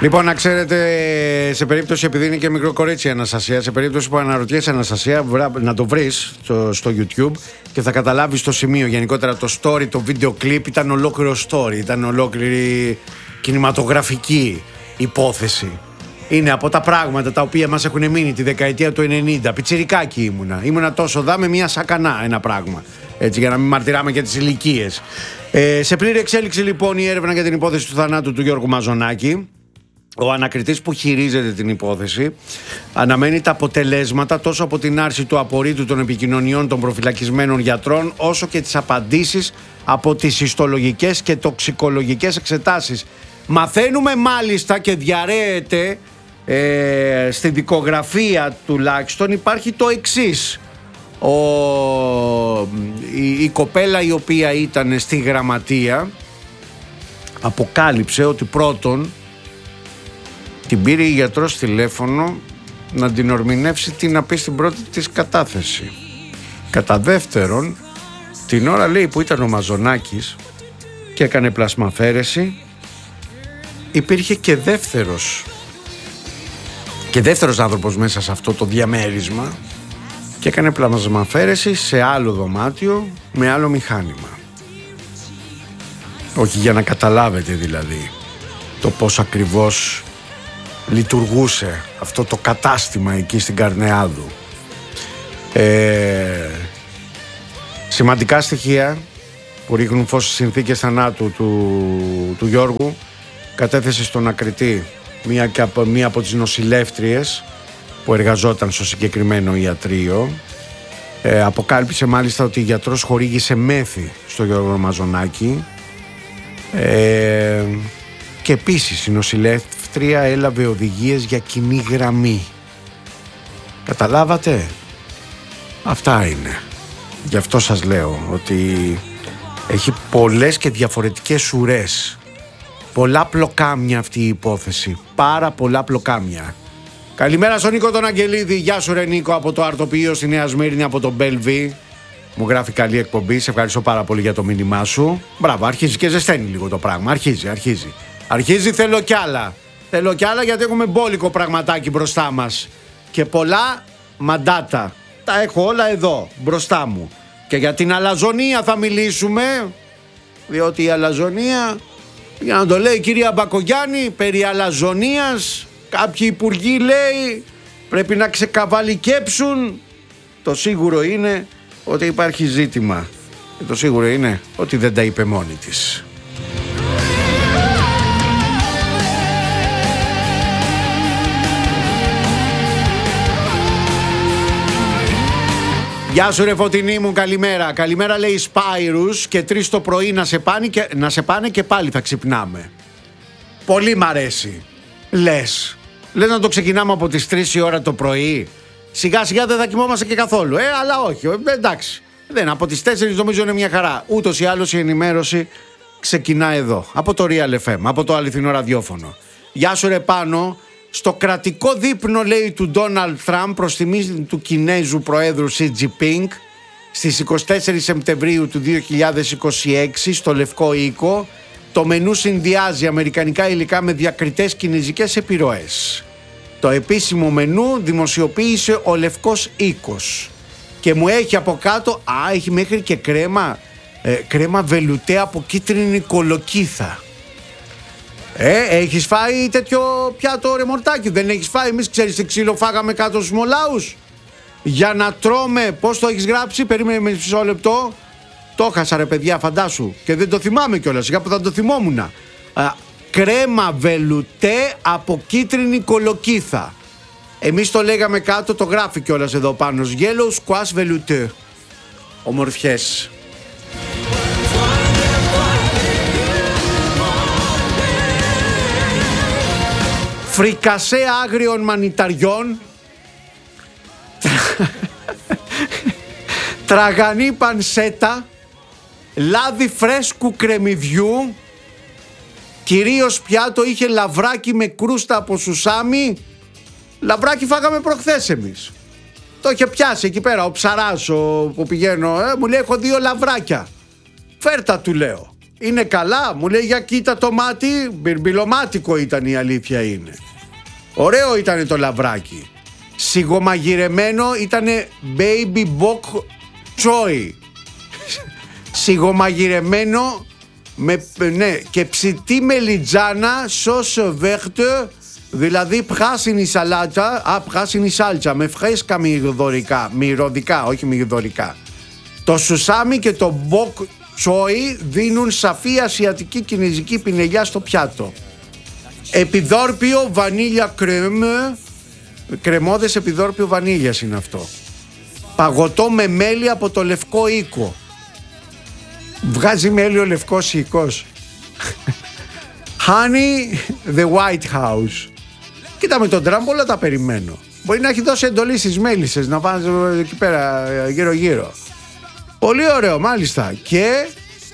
Λοιπόν, να ξέρετε, σε περίπτωση, επειδή είναι και μικρό κορίτσι η Αναστασία, σε περίπτωση που αναρωτιέσαι Αναστασία, να το βρεις στο YouTube και θα καταλάβεις το σημείο. Γενικότερα το story, το βίντεο κλιπ ήταν ολόκληρο story, ήταν ολόκληρη κινηματογραφική υπόθεση. Είναι από τα πράγματα τα οποία μας έχουν μείνει τη δεκαετία του 90. Πιτσιρικάκι ήμουνα τόσο δά με μια σακανά ένα πράγμα. Έτσι, για να μην μαρτυράμε και τις ηλικίες. Σε πλήρη εξέλιξη λοιπόν η έρευνα για την υπόθεση του θανάτου του Γιώργου Μαζονάκη. Ο ανακριτής που χειρίζεται την υπόθεση αναμένει τα αποτελέσματα τόσο από την άρση του απορρίτου των επικοινωνιών των προφυλακισμένων γιατρών, όσο και τις απαντήσεις από τις ιστολογικές και τοξικολογικές εξετάσεις. Μαθαίνουμε μάλιστα και διαρρέεται στη δικογραφία τουλάχιστον υπάρχει το εξής. Η κοπέλα η οποία ήταν στη γραμματεία αποκάλυψε ότι πρώτον την πήρε η γιατρός τηλέφωνο να την ορμηνεύσει τι να πει στην πρώτη της κατάθεση. Κατά δεύτερον, την ώρα λέει που ήταν ο Μαζονάκης και έκανε πλασμαφέρεση, υπήρχε και δεύτερος άνθρωπος μέσα σε αυτό το διαμέρισμα και έκανε πλασμαφέρεση σε άλλο δωμάτιο με άλλο μηχάνημα. Όχι, για να καταλάβετε δηλαδή το πώς ακριβώς λειτουργούσε αυτό το κατάστημα εκεί στην Καρνεάδου. Σημαντικά στοιχεία που ρίχνουν φως στις συνθήκες θανάτου του Γιώργου. Κατέθεσε στον ακριτή μία από τις νοσηλεύτριες που εργαζόταν στο συγκεκριμένο ιατρείο. Αποκάλυψε μάλιστα ότι η γιατρός χορήγησε μέθη στο Γιώργο Μαζονάκη. Και επίσης η νοσηλεύτρια έλαβε οδηγίες για κοινή γραμμή. Καταλάβατε? Αυτά είναι. Γι' αυτό σας λέω ότι έχει πολλές και διαφορετικές ουρές. Πολλά πλοκάμια αυτή η υπόθεση. Πάρα πολλά πλοκάμια. Καλημέρα στον Νίκο τον Αγγελίδη. Γεια σου ρε Νίκο από το Αρτοποιείο στη Νέα Σμύρνη από τον Μπέλβι. Μου γράφει καλή εκπομπή. Σε ευχαριστώ πάρα πολύ για το μήνυμά σου. Μπράβο, αρχίζει και ζεσταίνει λίγο το πράγμα. Αρχίζει, θέλω κι άλλα. Θέλω κι άλλα γιατί έχουμε μπόλικο πραγματάκι μπροστά μας. Και πολλά μαντάτα. Τα έχω όλα εδώ μπροστά μου. Και για την αλαζονία θα μιλήσουμε. Διότι η αλαζονία, για να το λέει η κυρία Μπακογιάννη, περί αλαζονίας κάποιοι υπουργοί λέει πρέπει να ξεκαβαλικέψουν. Το σίγουρο είναι ότι υπάρχει ζήτημα. Και το σίγουρο είναι ότι δεν τα είπε μόνη της. Γεια σου ρε Φωτεινή μου, καλημέρα. Καλημέρα λέει Σπάιρους και 3 το πρωί να σε πάνε και πάλι θα ξυπνάμε. Πολύ μ' αρέσει. Λες να το ξεκινάμε από τις 3 η ώρα το πρωί. Σιγά σιγά δεν θα κοιμόμαστε και καθόλου. Αλλά όχι, εντάξει. Δεν, από τις 4 νομίζω είναι μια χαρά. Ούτως ή άλλως η ενημέρωση ξεκινά εδώ. Από το Real FM, από το αληθινό ραδιόφωνο. Γεια σου ρε Πάνο. Στο κρατικό δείπνο λέει του Ντόναλντ Τραμπ προς τιμή του Κινέζου Προέδρου Σι Τζινπίνγκ στις 24 Σεπτεμβρίου του 2026 στο Λευκό Οίκο, το μενού συνδυάζει αμερικανικά υλικά με διακριτές κινεζικές επιρροές. Το επίσημο μενού δημοσιοποίησε ο Λευκός Οίκος και μου έχει από κάτω, έχει μέχρι και κρέμα βελουτέ από κίτρινη κολοκύθα. Έχεις φάει τέτοιο πιάτο ρε μορτάκι? Δεν έχεις φάει? Εμείς ξέρεις τι ξύλο φάγαμε κάτω στους Μολάους για να τρώμε. Πώς το έχεις γράψει? Περίμενε μισό λεπτό. Το χάσα ρε παιδιά, φαντάσου. Και δεν το θυμάμαι κιόλας, για που θα το θυμόμουν. Κρέμα βελουτέ από κίτρινη κολοκύθα. Εμείς το λέγαμε κάτω, το γράφει κιόλας εδώ πάνω. Yellow squash velouté. Ομορφιές. Φρικασέ άγριων μανιταριών, τραγανή πανσέτα, λάδι φρέσκου κρεμμυδιού, κυρίως πιάτο είχε λαβράκι με κρούστα από σουσάμι. Λαβράκι φάγαμε προχθές εμείς. Το είχε πιάσει εκεί πέρα ο ψαράς που πηγαίνω, μου λέει έχω 2 λαβράκια. Φέρτα του λέω. είναι καλά. Μου λέει για κοίτα το μάτι. Μπιρμπιλομάτικο ήταν, η αλήθεια είναι. Ωραίο ήταν το λαβράκι. Σιγομαγειρεμένο ήτανε baby bok choy. Σιγομαγειρεμένο ναι, και ψητή μελιτζάνα σως βέρτε, δηλαδή πράσινη σαλάτα, πράσινη σάλτσα με φρέσκα μυρωδικά, όχι μυρωδικά. Το σουσάμι και το μποκ τσόι δίνουν σαφή ασιατική κινέζικη πινελιά στο πιάτο. Επιδόρπιο βανίλια κρέμ, κρεμώδες επιδόρπιο βανίλιας είναι αυτό. Παγωτό με μέλι από το Λευκό Οίκο. Βγάζει μέλι ο Λευκός Οίκος. Honey the White House. Κοίτα, με τον Τραμπ όλα τα περιμένω. Μπορεί να έχει δώσει εντολή στις μέλισσες να πάνε εκεί πέρα γύρω γύρω. Πολύ ωραίο μάλιστα. Και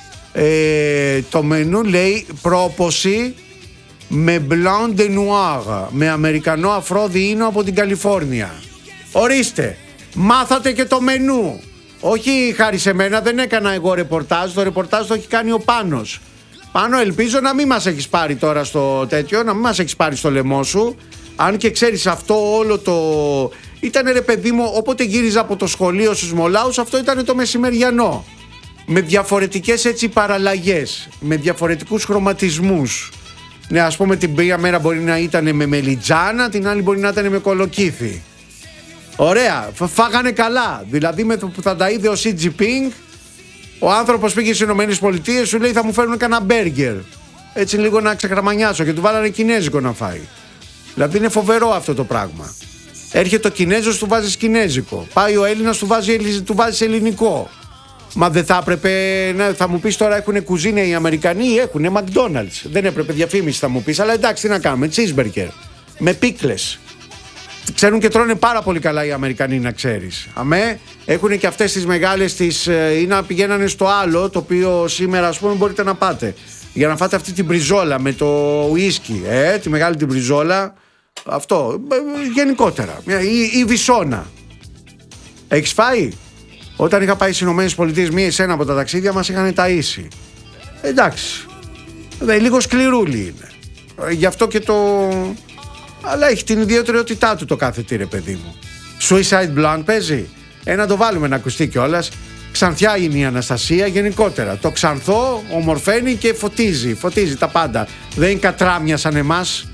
το μενού λέει πρόποση με blanc de noir, με αμερικανό αφρόδιίνο από την Καλιφόρνια. Ορίστε, μάθατε και το μενού. Όχι χάρη σε μένα, δεν έκανα εγώ ρεπορτάζ. Το ρεπορτάζ το έχει κάνει ο Πάνος. Πάνο, ελπίζω να μην μας έχεις πάρει τώρα στο τέτοιο, να μην μας έχεις πάρει στο λαιμό σου. Αν και ξέρεις αυτό όλο το... Ήτανε ρε παιδί μου, όποτε γύριζα από το σχολείο στους Μολάους, αυτό ήταν το μεσημεριανό. Με διαφορετικές έτσι παραλλαγές, με διαφορετικούς χρωματισμούς. Ναι, ας πούμε την μία μέρα μπορεί να ήταν με μελιτζάνα, την άλλη μπορεί να ήταν με κολοκύθι. Ωραία, φάγανε καλά. Δηλαδή με το που θα τα είδε ο Xi Jinping, ο άνθρωπος πήγε στις ΗΠΑ, σου λέει θα μου φέρουν κανένα μπέργκερ. Έτσι λίγο να ξεκραμανιάσω, και του βάλανε κινέζικο να φάει. Δηλαδή είναι φοβερό αυτό το πράγμα. Έρχεται ο Κινέζος, του βάζεις κινέζικο. Πάει ο Έλληνας, του βάζεις ελληνικό. Μα δεν θα έπρεπε, θα μου πεις τώρα έχουν κουζίνα οι Αμερικανοί, έχουν McDonald's. Δεν έπρεπε διαφήμιση θα μου πεις, αλλά εντάξει τι να κάνουμε, cheeseburger με πίκλες. Ξέρουν και τρώνε πάρα πολύ καλά οι Αμερικανοί, να ξέρεις. Αμέ, έχουν και αυτές τις μεγάλες τις, ή να πηγαίνανε στο άλλο, το οποίο σήμερα ας πούμε μπορείτε να πάτε. Για να φάτε αυτή την μπριζόλα με το ουίσκι, τη μεγάλη την μπριζόλα, αυτό, γενικότερα. Η βυσόνα. Έχεις φάει? Όταν είχα πάει στις ΗΠΑ, μία ή σε ένα από τα ταξίδια μας είχαν ταΐσει. Εντάξει, λίγο σκληρούλι είναι. Γι' αυτό και το... Αλλά έχει την ιδιαιτερότητά του το κάθε τι ρε παιδί μου. Suicide Blonde παίζει. Να το βάλουμε να ακουστεί κιόλας. Ξανθιά είναι η Αναστασία γενικότερα. Το ξανθό ομορφαίνει και φωτίζει τα πάντα. Δεν είναι κατράμια σαν εμάς.